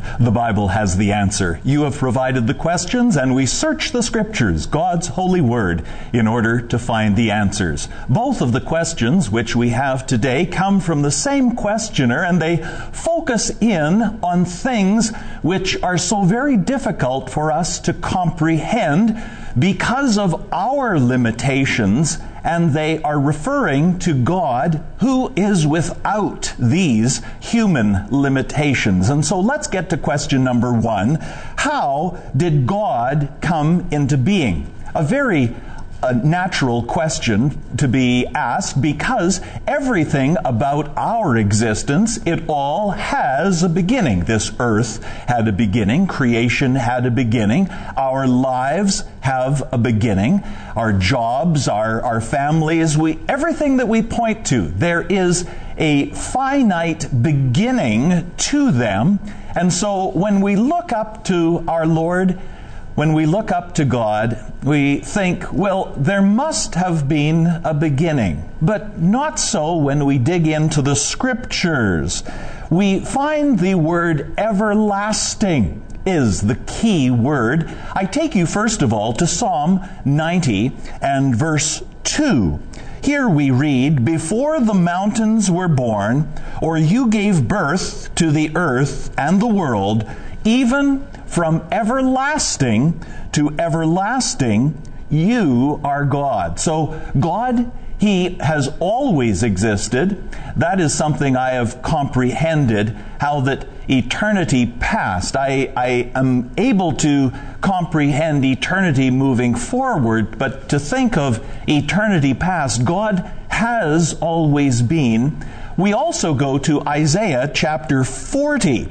The Bible has the answer. You have provided the questions, and we search the Scriptures, God's holy word, in order to find the answers. Both of the questions which we have today come from the same questioner, and they focus in on things which are so very difficult for us to comprehend because of our limitations, and they are referring to God who is without these human limitations. And so let's get to question number 1. How did God come into being? A very natural question to be asked, because everything about our existence, it all has a beginning. This earth had a beginning. Creation had a beginning. Our lives have a beginning. Our jobs, our families, everything that we point to, there is a finite beginning to them. And so when we look up to our Lord, when we look up to God, we think, well, there must have been a beginning. But not so when we dig into the Scriptures. We find the word everlasting is the key word. I take you first of all to Psalm 90 and verse 2. Here we read, "Before the mountains were born, or you gave birth to the earth and the world, even from everlasting to everlasting, you are God." So God, He has always existed. That is something I have comprehended, how that eternity past. I am able to comprehend eternity moving forward, but to think of eternity past, God has always been. We also go to Isaiah chapter 40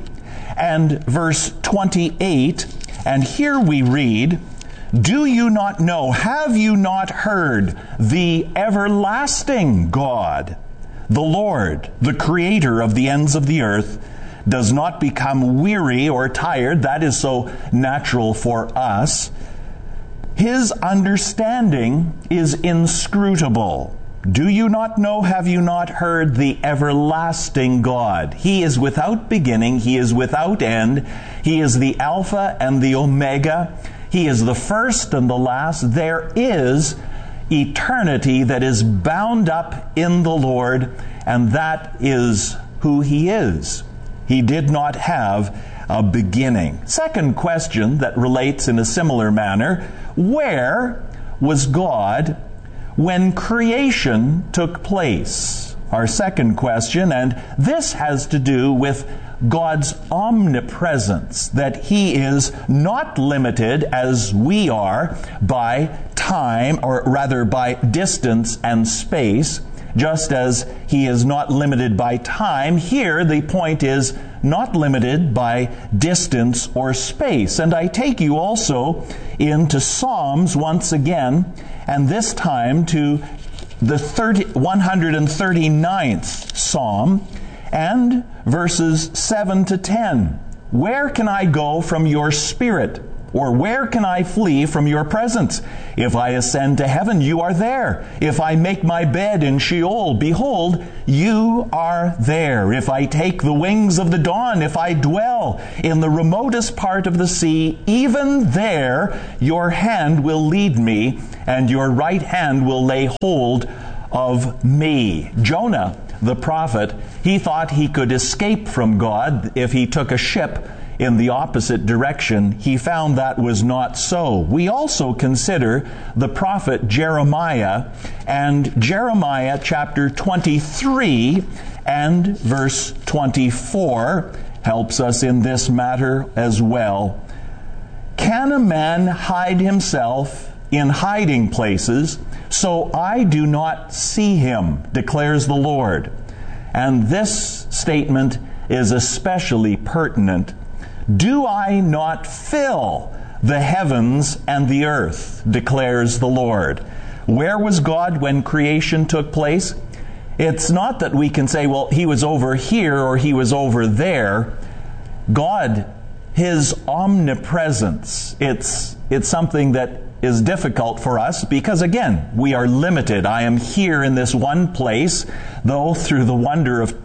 and verse 28, and here we read, "Do you not know, have you not heard, the everlasting God, the Lord, the Creator of the ends of the earth, does not become weary or tired." That is so natural for us. "His understanding is inscrutable. Do you not know, have you not heard, the everlasting God? He is without beginning, He is without end. He is the Alpha and the Omega. He is the first and the last." There is eternity that is bound up in the Lord, and that is who He is. He did not have a beginning. Second question that relates in a similar manner: where was God when creation took place? Our second question, and this has to do with God's omnipresence, that He is not limited as we are by time, or rather by distance and space, just as He is not limited by time. Here the point is not limited by distance or space. And I take you also into Psalms once again, and this time to the 139th Psalm, and verses 7 to 10. "Where can I go from your Spirit? Or where can I flee from your presence? If I ascend to heaven, you are there. If I make my bed in Sheol, behold, you are there. If I take the wings of the dawn, if I dwell in the remotest part of the sea, even there your hand will lead me, and your right hand will lay hold of me." Jonah, the prophet, he thought he could escape from God if he took a ship in the opposite direction. He found that was not so. We also consider the prophet Jeremiah, and Jeremiah chapter 23 and verse 24 helps us in this matter as well. "Can a man hide himself in hiding places, so I do not see him, declares the Lord?" And this statement is especially pertinent. "Do I not fill the heavens and the earth, declares the Lord?" Where was God when creation took place? It's not that we can say, well, He was over here or He was over there. God, His omnipresence, it's something that is difficult for us because, again, we are limited. I am here in this one place, though through the wonder of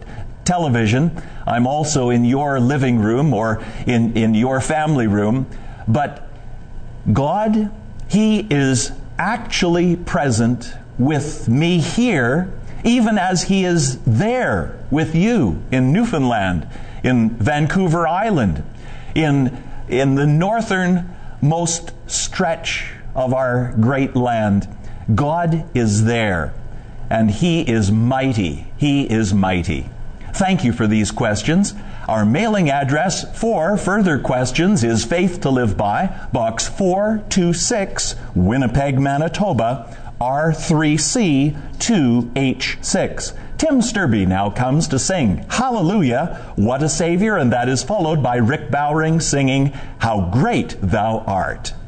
television. I'm also in your living room or in your family room. But God, He is actually present with me here, even as He is there with you in Newfoundland, in Vancouver Island, in the northernmost stretch of our great land. God is there, and He is mighty. He is mighty. Thank you for these questions. Our mailing address for further questions is Faith to Live By, Box 426, Winnipeg, Manitoba, R3C 2H6. Tim Sturby now comes to sing Hallelujah, What a Savior, and that is followed by Rick Bowring singing How Great Thou Art.